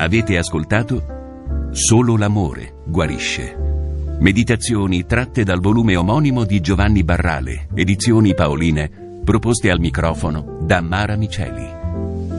Avete ascoltato Solo l'amore guarisce. Meditazioni tratte dal volume omonimo di Giovanni Barrale, edizioni Paoline, proposte al microfono da Mara Miceli.